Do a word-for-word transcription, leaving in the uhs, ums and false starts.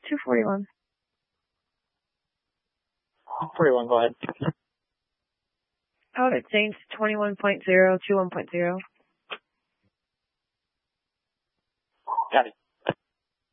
two forty-one. forty-one, go ahead. Out at Saints, twenty-one point zero, twenty-one point zero. Got it.